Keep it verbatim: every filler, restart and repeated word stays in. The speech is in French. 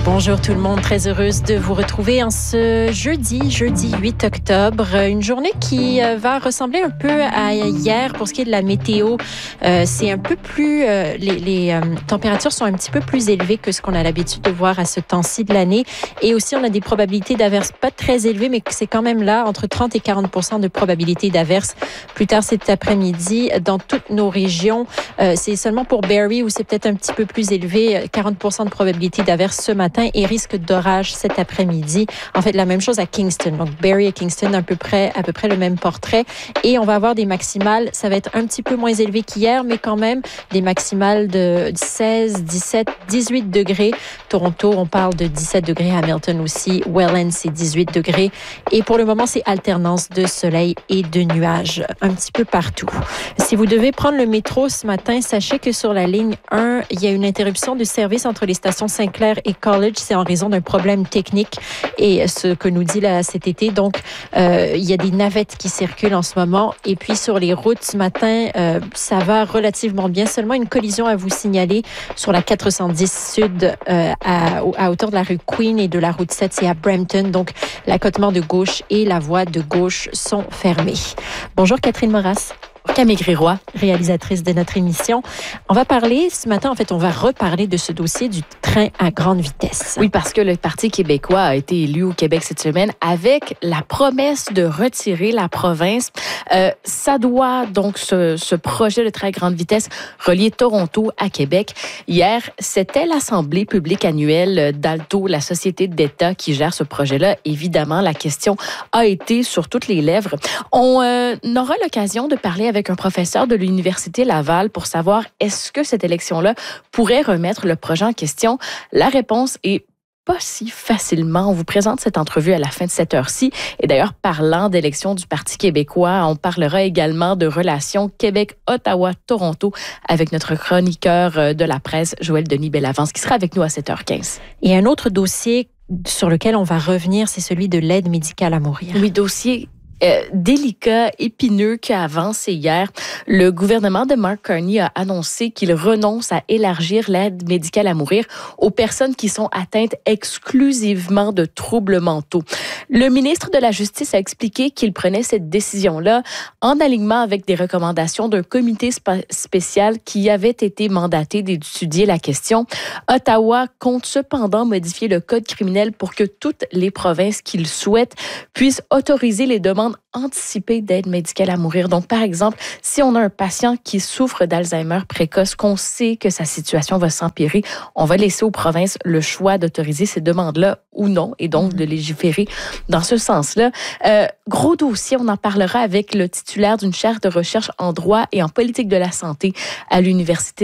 Bonjour tout le monde, très heureuse de vous retrouver en ce jeudi, jeudi huit octobre. Une journée qui va ressembler un peu à hier pour ce qui est de la météo. Euh, c'est un peu plus, euh, les, les euh, températures sont un petit peu plus élevées que ce qu'on a l'habitude de voir à ce temps-ci de l'année. Et aussi, on a des probabilités d'averses pas très élevées, mais c'est quand même là, entre trente et quarante pour cent de probabilité d'averses plus tard cet après-midi dans toutes nos régions. Euh, c'est seulement pour Barrie où c'est peut-être un petit peu plus élevé, quarante pour cent de probabilité d'averses ce matin et risque d'orage cet après-midi. En fait, la même chose à Kingston. Donc, Barrie et Kingston, à peu près, à peu près le même portrait. Et on va avoir des maximales. Ça va être un petit peu moins élevé qu'hier, mais quand même des maximales de seize, dix-sept, dix-huit degrés. Toronto, on parle de dix-sept degrés. Hamilton aussi. Welland, c'est dix-huit degrés. Et pour le moment, c'est alternance de soleil et de nuages un petit peu partout. Si vous devez prendre le métro ce matin, sachez que sur la ligne un, il y a une interruption de service entre les stations Saint-Clair et College. C'est en raison d'un problème technique et ce que nous dit là cet été. Donc, euh, il y a des navettes qui circulent en ce moment. Et puis, sur les routes ce matin, euh, ça va relativement bien. Seulement une collision à vous signaler sur la quatre cent dix Sud euh, à, à hauteur de la rue Queen et de la route sept, c'est à Brampton. Donc, l'accotement de gauche et la voie de gauche sont fermés. Bonjour Catherine Moras. Camille Grégoire, réalisatrice de notre émission. On va parler ce matin, en fait, on va reparler de ce dossier du train à grande vitesse. Oui, parce que le Parti québécois a été élu au Québec cette semaine avec la promesse de retirer la province. Euh, ça doit donc, ce, ce projet de train à grande vitesse relier Toronto à Québec. Hier, c'était l'Assemblée publique annuelle d'Alto, la société d'État qui gère ce projet-là. Évidemment, la question a été sur toutes les lèvres. On euh, aura l'occasion de parler avec avec un professeur de l'Université Laval pour savoir est-ce que cette élection-là pourrait remettre le projet en question. La réponse est pas si facilement. On vous présente cette entrevue à la fin de cette heure-ci. Et d'ailleurs, parlant d'élection du Parti québécois, on parlera également de relations Québec-Ottawa-Toronto avec notre chroniqueur de la presse, Joël Denis Bellavance, qui sera avec nous à sept heures quinze. Et un autre dossier sur lequel on va revenir, c'est celui de l'aide médicale à mourir. Oui, dossier Euh, délicat, épineux qui a avancé hier. Le gouvernement de Mark Carney a annoncé qu'il renonce à élargir l'aide médicale à mourir aux personnes qui sont atteintes exclusivement de troubles mentaux. Le ministre de la Justice a expliqué qu'il prenait cette décision-là en alignement avec des recommandations d'un comité spa- spécial qui avait été mandaté d'étudier la question. Ottawa compte cependant modifier le code criminel pour que toutes les provinces qui le souhaitent puissent autoriser les demandes anticipée d'aide médicale à mourir. Donc, par exemple, si on a un patient qui souffre d'Alzheimer précoce, qu'on sait que sa situation va s'empirer, on va laisser aux provinces le choix d'autoriser ces demandes-là ou non, et donc de légiférer dans ce sens-là. Euh, gros dossier, on en parlera avec le titulaire d'une chaire de recherche en droit et en politique de la santé à l'Université